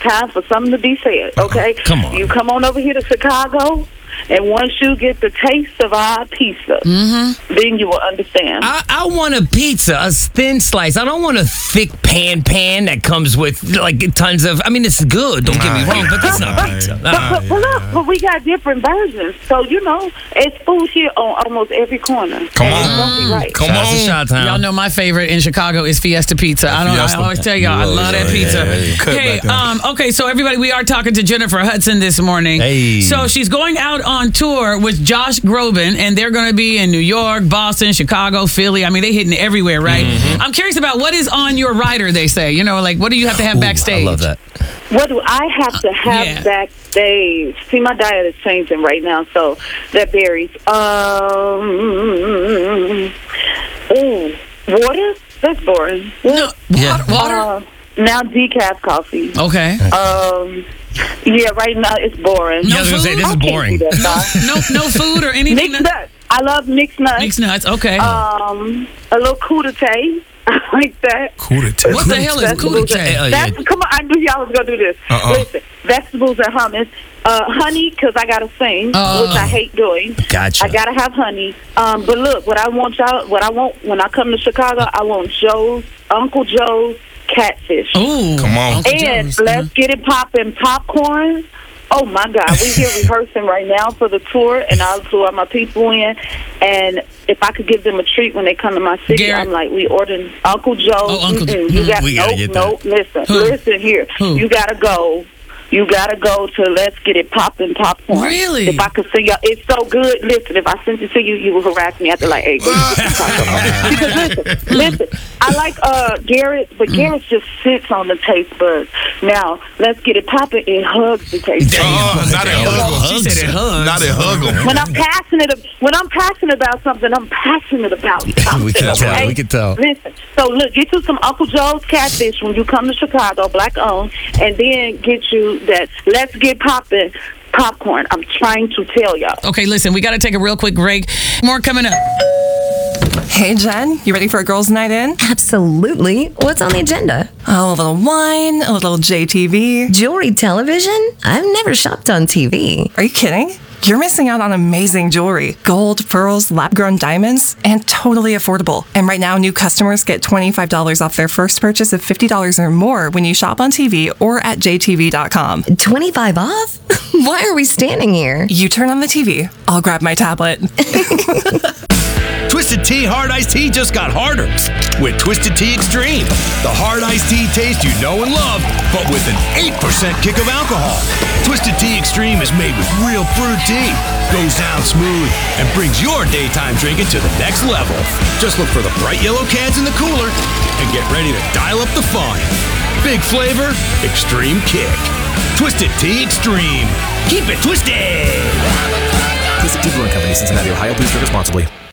time for something to be said, okay? Come on. You come on over here to Chicago, and once you get the taste of our pizza, then you will understand. I want a pizza, a thin slice. I don't want a thick pan that comes with like tons of. I mean, it's good. Don't get me wrong, but that's not pizza. But we got different versions, so it's food here on almost every corner. Come on, right. come on. Chi-Town. Y'all know my favorite in Chicago is Fiesta Pizza. I always tell y'all I love that pizza. Hey, okay, so everybody, we are talking to Jennifer Hudson this morning. Hey. So she's going out on tour with Josh Groban, and they're going to be in New York, Boston, Chicago, Philly. I mean, they're hitting everywhere, right? I'm curious about what is on your rider, they say. You know, like, what do you have to have backstage? I love that. What do I have to have backstage? See, my diet is changing right now, so that varies. Water? That's boring. No, water? Now decaf coffee. Okay. Yeah, right now it's boring. No I was going to say, this is boring. No food or anything? Mixed nuts. I love mixed nuts. Mixed nuts, okay. A little crudité. I like that. Crudité. What the hell is crudité? Come on, I knew y'all was going to do this. Listen, vegetables and hummus. Honey, because I got to sing, which I hate doing. Gotcha. I got to have honey. But look, what I want when I come to Chicago, I want Uncle Joe's catfish. Ooh. Come on. And let's get it poppin' popcorn. Oh, my God. We're here rehearsing right now for the tour, and I'll flew my people in. And if I could give them a treat when they come to my city, I'm like, we ordering Uncle Joe. Oh, Uncle Joe. Listen here. You got to go. You got to go to Let's Get It Poppin' Popcorn. Really? If I could sing y'all, it's so good. Listen, if I sent it to you, you would harass me after like 8 Because listen, I like Garrett, but Garrett just sits on the taste buds. Now, Let's Get It Poppin', it hugs the taste buds. Not it hugs. She said it hugs. Not it hug them. When I'm passionate about something, I'm passionate about something. We can tell. Okay? We can tell. Listen, so look, get you some Uncle Joe's catfish when you come to Chicago, black owned, and then get you that Let's Get Poppin' popcorn. I'm trying to tell y'all. Okay, listen, we got to take a real quick break. More coming up. Hey, Jen, you ready for a girls' night in? Absolutely. What's on the agenda? Oh, a little wine, a little JTV. Jewelry television? I've never shopped on TV. Are you kidding? You're missing out on amazing jewelry. Gold, pearls, lab-grown diamonds, and totally affordable. And right now, new customers get $25 off their first purchase of $50 or more when you shop on TV or at jtv.com. 25 off? Why are we standing here? You turn on the TV, I'll grab my tablet. Twisted Tea Hard Iced Tea just got harder with Twisted Tea Extreme. The hard iced tea taste you know and love, but with an 8% kick of alcohol. Twisted Tea Extreme is made with real brewed tea, goes down smooth, and brings your daytime drinking to the next level. Just look for the bright yellow cans in the cooler and get ready to dial up the fun. Big flavor, extreme kick. Twisted Tea Extreme. Keep it twisted! Twisted Tea Brewing Company, Cincinnati, Ohio. Please drink responsibly.